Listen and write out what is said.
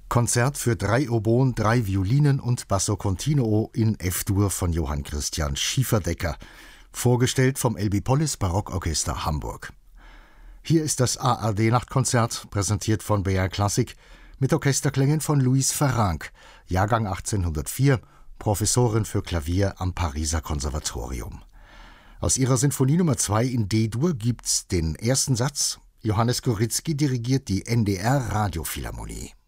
Konzert für 3 Oboen, 3 Violinen und Basso Continuo in F-Dur von Johann Christian Schieferdecker, vorgestellt vom Elbí-Pollis Barockorchester Hamburg. Hier ist das ARD-Nachtkonzert, präsentiert von BR Klassik, mit Orchesterklängen von Louise Farrenc, Jahrgang 1804, Professorin für Klavier am Pariser Konservatorium. Aus ihrer Sinfonie Nummer 2 in D-Dur gibt's den ersten Satz. Johannes Gorizki dirigiert die NDR Radiophilharmonie.